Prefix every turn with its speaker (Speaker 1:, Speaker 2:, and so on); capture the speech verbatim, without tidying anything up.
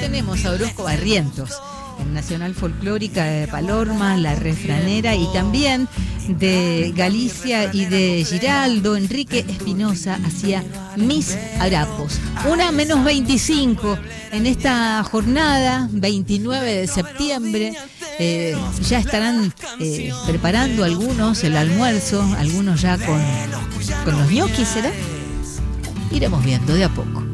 Speaker 1: tenemos a Orozco Barrientos, en Nacional Folclórica de Palorma, La Refranera, y también de Galicia y de Giraldo, Enrique Espinosa hacía Mis Harapos. Una menos veinticinco en esta jornada, veintinueve de septiembre. Eh, ya estarán eh, preparando algunos el almuerzo, algunos ya con, con los ñoquis, ¿será? Iremos viendo de a poco.